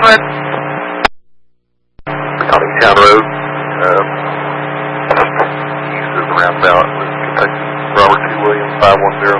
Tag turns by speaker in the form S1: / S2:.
S1: with?
S2: On Town Road, east of the roundabout with Kentucky, Robert T. Williams, 510.